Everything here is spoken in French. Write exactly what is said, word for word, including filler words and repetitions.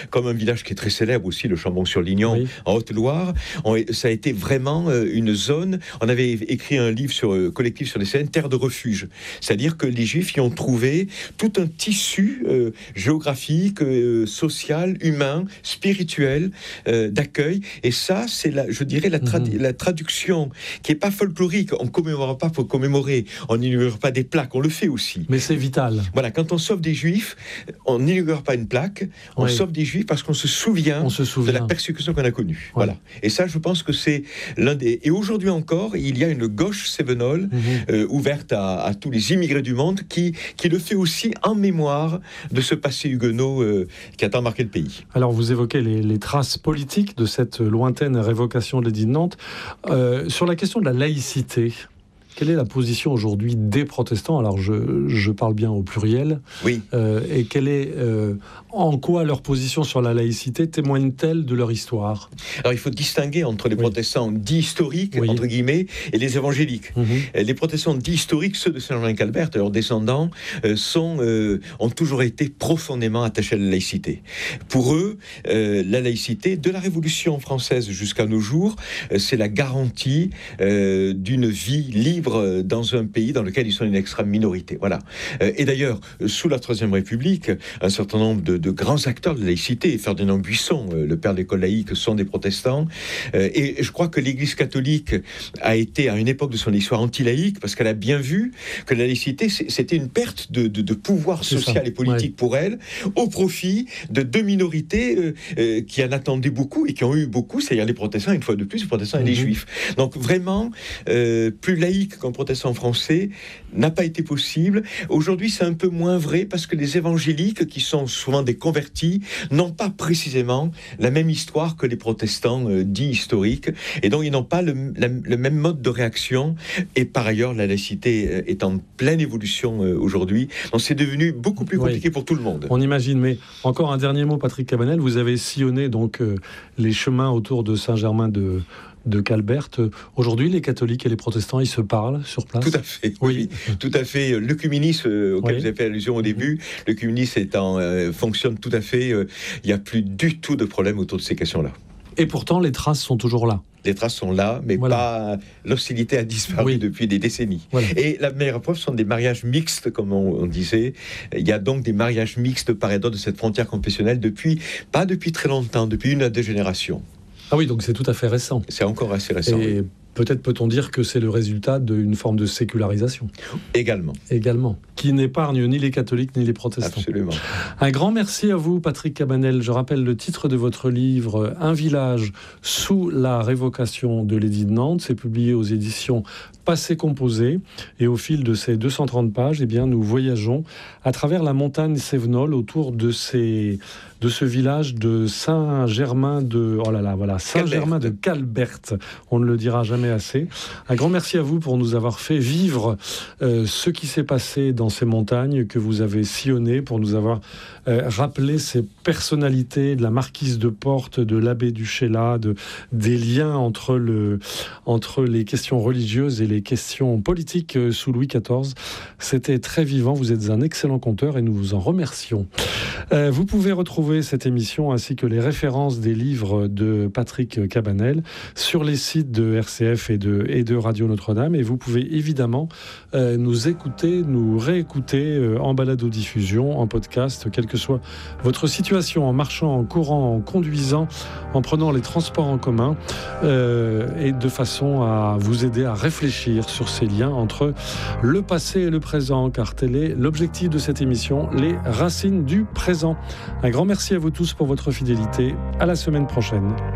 comme un village qui est très célèbre aussi, le Chambon-sur-Lignon, oui. en Haute-Loire. On, ça a été vraiment une zone. On avait écrit un livre sur, collectif sur les Cévennes, Terre de refuge. C'est-à-dire que les Juifs y ont trouvé tout un tissu euh, géographique, euh, social, humain, spirituel, euh, d'accueil. Et ça, c'est, la, je dirais, la, trad- mmh. la traduction qui n'est pas folklorique. On ne commémore pas pour commémorer. On n'inaugure pas des plaques. On le fait aussi. Mais c'est vital. Voilà, quand on sauve des Juifs, on n'inaugure pas une plaque. On oui. sauve des Juifs parce qu'on se souvient, on se souvient de la persécution qu'on a connue. Ouais. Voilà. Et ça, je pense que c'est l'un des... Et aujourd'hui encore, il y a une gauche cévenole mmh. euh, ouverte à, à tous les immigrés du monde qui, qui le fait aussi en mémoire de ce passé huguenot euh, qui a tant marqué le pays. Alors, vous évoquez les, les traces politiques de cette lointaine révocation de l'édit de Nantes. Euh, sur la question de la laïcité, quelle est la position aujourd'hui des protestants ? Alors, je, je parle bien au pluriel. Oui. Euh, et quelle est, euh, en quoi leur position sur la laïcité témoigne-t-elle de leur histoire ? Alors, il faut distinguer entre les oui. protestants dits historiques, oui. entre guillemets, et les évangéliques. Mm-hmm. Les protestants dits historiques, ceux de Saint-Jean-Calbert, leurs descendants, euh, sont, euh, ont toujours été profondément attachés à la laïcité. Pour eux, euh, la laïcité, de la Révolution française jusqu'à nos jours, euh, c'est la garantie euh, d'une vie libre dans un pays dans lequel ils sont une extrême minorité. Voilà. Et d'ailleurs, sous la Troisième République, un certain nombre de, de grands acteurs de la laïcité, Ferdinand Buisson, le père de l'école laïque, sont des protestants. Et je crois que l'Église catholique a été, à une époque de son histoire, anti-laïque, parce qu'elle a bien vu que la laïcité, c'était une perte de, de, de pouvoir social et politique ouais. pour elle, au profit de deux minorités euh, qui en attendaient beaucoup et qui ont eu beaucoup, c'est-à-dire les protestants, une fois de plus, les protestants et les mmh. juifs. Donc vraiment, euh, plus laïque qu'un protestant français n'a pas été possible. Aujourd'hui, c'est un peu moins vrai parce que les évangéliques, qui sont souvent des convertis, n'ont pas précisément la même histoire que les protestants euh, dits historiques, et donc ils n'ont pas le, la, le même mode de réaction. Et par ailleurs, la laïcité euh, est en pleine évolution euh, aujourd'hui. Donc c'est devenu beaucoup plus compliqué oui. pour tout le monde. On imagine, mais encore un dernier mot, Patrick Cabanel. Vous avez sillonné donc euh, les chemins autour de Saint-Germain de de Calbert. Aujourd'hui, les catholiques et les protestants, ils se parlent sur place ? Tout à fait, oui. oui. Tout à fait. L'œcuménisme euh, auquel oui. vous avez fait allusion au début, l'œcuménisme étant, euh, fonctionne tout à fait. Euh, il n'y a plus du tout de problème autour de ces questions-là. Et pourtant, les traces sont toujours là. Les traces sont là, mais voilà. pas... L'hostilité a disparu oui. depuis des décennies. Voilà. Et la meilleure preuve sont des mariages mixtes, comme on, on disait. Il y a donc des mariages mixtes par et d'autre de cette frontière confessionnelle depuis, pas depuis très longtemps, depuis une à deux générations. Ah oui, donc c'est tout à fait récent. C'est encore assez récent. Et oui. peut-être peut-on dire que c'est le résultat d'une forme de sécularisation. Également. Également. Qui n'épargne ni les catholiques ni les protestants. Absolument. Un grand merci à vous, Patrick Cabanel. Je rappelle le titre de votre livre, Un village sous la révocation de l'édit de Nantes. C'est publié aux éditions Passé Composé. Et au fil de ces deux cent trente pages, eh bien, nous voyageons à travers la montagne cévenole autour de ces... de ce village de Saint-Germain de... Oh là là, voilà, Saint-Germain de Calbert. On ne le dira jamais assez. Un grand merci à vous pour nous avoir fait vivre euh, ce qui s'est passé dans ces montagnes que vous avez sillonnées, pour nous avoir euh, rappelé ces personnalités de la marquise de Portes, de l'abbé du Chéla, de, des liens entre, le, entre les questions religieuses et les questions politiques sous Louis quatorze. C'était très vivant. Vous êtes un excellent conteur et nous vous en remercions. Euh, vous pouvez retrouver cette émission ainsi que les références des livres de Patrick Cabanel sur les sites de R C F et de, et de Radio Notre-Dame. Et vous pouvez évidemment euh, nous écouter, nous réécouter euh, en balado-diffusion, en podcast, quelle que soit votre situation, en marchant, en courant, en conduisant, en prenant les transports en commun, euh, et de façon à vous aider à réfléchir sur ces liens entre le passé et le présent, car tel est l'objectif de cette émission, les racines du présent. Un grand merci à vous tous pour votre fidélité. À la semaine prochaine.